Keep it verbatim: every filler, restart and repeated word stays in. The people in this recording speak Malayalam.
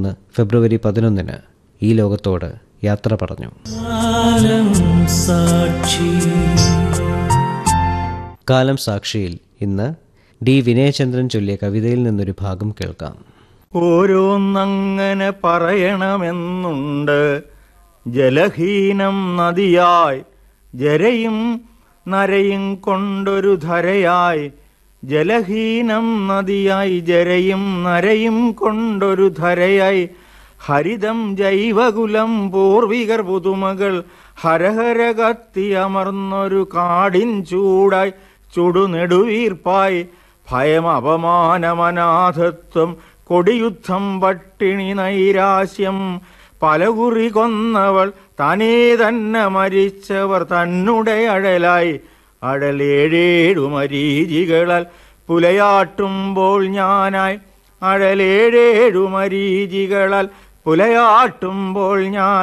ഒന്ന് ഫെബ്രുവരി പതിനൊന്നിന് ഈ ലോകത്തോട് യാത്ര പറഞ്ഞു. കാലം സാക്ഷിയിൽ ഇന്ന് ഡി വിനയചന്ദ്രൻ ചൊല്ലിയ കവിതയിൽ നിന്നൊരു ഭാഗം കേൾക്കാം. ഓരോന്നങ്ങനെ പറയണമെന്നുണ്ട്, ജലഹീനം നദിയായി ജരയും നരയും കൊണ്ടൊരു ധരയായി, ജലഹീനം നദിയായി ജരയും നരയും കൊണ്ടൊരു ധരയായി, ഹരിതം ജൈവകുലം പൂർവികർ പുതുമകൾ ഹരഹര കത്തിയമർന്നൊരു കാടിൻ ചൂടായി, ചുടുനെടുവീർപ്പായി, ഭയം അപമാനമനാഥത്വം കൊടിയുദ്ധം പട്ടിണി നൈരാശ്യം, പലകുറി കൊന്നവൾ തനേ തന്നെ മരിച്ചവർ തന്നുടെ അഴലായി, അഴലേഴേഴു മരീചികളാൽ പുലയാട്ടുമ്പോൾ ഞാനായി, അഴലേഴേഴു മരീചികളാൽ പുലയാട്ടുമ്പോൾ ഞാൻ